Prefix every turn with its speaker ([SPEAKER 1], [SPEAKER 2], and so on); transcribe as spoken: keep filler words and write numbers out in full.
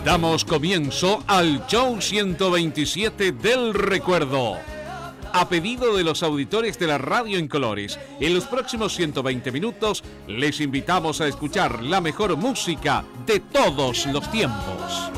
[SPEAKER 1] Damos comienzo al Show ciento veintisiete del Recuerdo. A pedido de los auditores de la radio en colores, en los próximos ciento veinte minutos les invitamos a escuchar la mejor música de todos los tiempos.